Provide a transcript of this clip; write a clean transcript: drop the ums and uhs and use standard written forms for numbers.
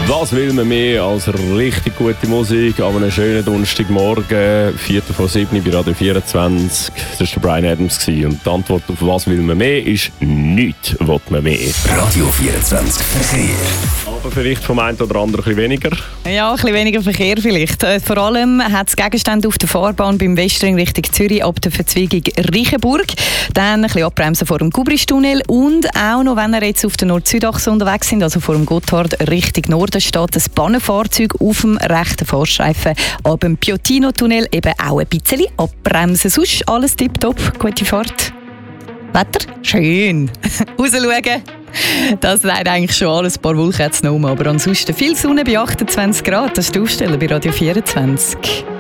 Was will man mehr als richtig gute Musik an einem schönen Donnerstagmorgen, 6:45 bei Radio 24. Das war Bryan Adams. Und die Antwort auf «Was will man mehr» ist «Nichts will man mehr». Radio 24 Verkehr. Aber vielleicht vom einen oder anderen ein bisschen weniger. Ja, ein bisschen weniger Verkehr vielleicht. Vor allem hat es Gegenstände auf der Fahrbahn beim Westring Richtung Zürich ab der Verzweigung Reichenburg. Dann ein bisschen abbremsen vor dem Kubristunnel und auch noch, wenn ihr jetzt auf der Nord-Süd-Achse unterwegs sind, also vor dem Gotthard Richtung Norden, steht ein Bahnenfahrzeug auf dem rechten Fahrstreifen. Ab dem Piotino-Tunnel eben auch ein bisschen abbremsen. Sonst alles tipptopp, gute Fahrt. Wetter? Schön. Rausschauen. Das sagt eigentlich schon alles. Ein paar Wolken hat es noch, aber ansonsten viel Sonne bei 28 Grad. Das ist die Aufstellung bei Radio 24.